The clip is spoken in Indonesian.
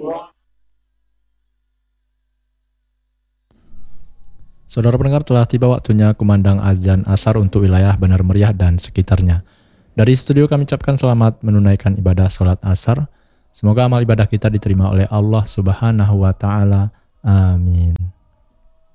Saudara pendengar, telah tiba waktunya kumandang azan asar untuk wilayah Benar Meriah dan sekitarnya. Dari studio kami ucapkan selamat menunaikan ibadah sholat asar. Semoga amal ibadah kita diterima oleh Allah Subhanahu wa Ta'ala. Amin.